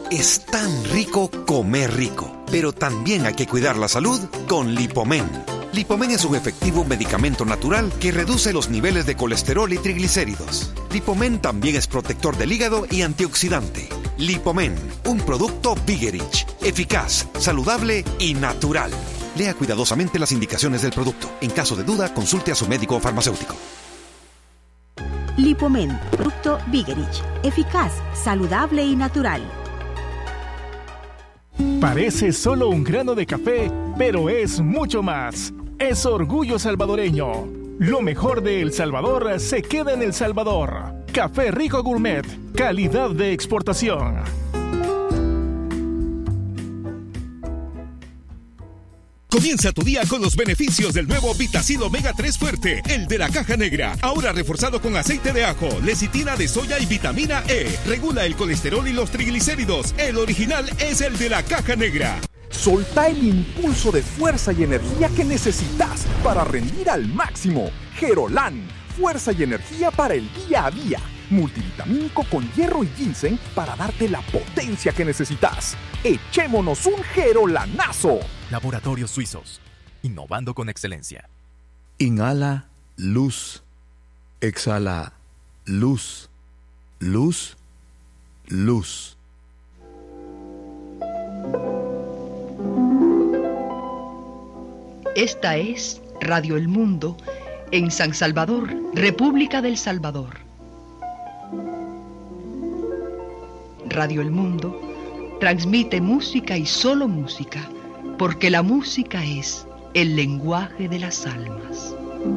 Es tan rico comer rico, pero también hay que cuidar la salud con Lipomen. Lipomen es un efectivo medicamento natural que reduce los niveles de colesterol y triglicéridos. Lipomen también es protector del hígado y antioxidante. Lipomen, un producto Vigerich, eficaz, saludable y natural. Lea cuidadosamente las indicaciones del producto. En caso de duda, consulte a su médico o farmacéutico. Lipomen, producto Vigerich, eficaz, saludable y natural. Parece solo un grano de café, pero es mucho más. Es orgullo salvadoreño. Lo mejor de El Salvador se queda en El Salvador. Café Rico Gourmet, calidad de exportación. Comienza tu día con los beneficios del nuevo Vitacil Omega 3 Fuerte, el de la caja negra. Ahora reforzado con aceite de ajo, lecitina de soya y vitamina E. Regula el colesterol y los triglicéridos. El original es el de la caja negra. Solta el impulso de fuerza y energía que necesitas para rendir al máximo. Gerolan, fuerza y energía para el día a día. Multivitamínico con hierro y ginseng para darte la potencia que necesitas. ¡Echémonos un Gerolanazo! Laboratorios Suizos, innovando con excelencia. Inhala luz. Exhala luz. Luz. Luz. Esta es Radio El Mundo en San Salvador, República del Salvador. Radio El Mundo transmite música y solo música, porque la música es el lenguaje de las almas.